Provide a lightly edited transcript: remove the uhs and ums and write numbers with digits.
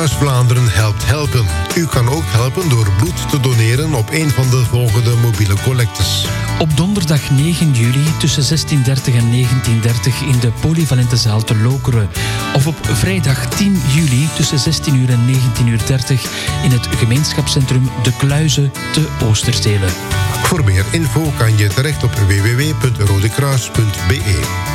Vlaanderen helpt helpen. U kan ook helpen door bloed te doneren op een van de volgende mobiele collectes. Op donderdag 9 juli tussen 16:30 en 19:30 in de polyvalente zaal te Lokeren. Of op vrijdag 10 juli tussen 16 uur en 19:30 in het gemeenschapscentrum De Kluizen te Oosterstelen. Voor meer info kan je terecht op www.rodekruis.be.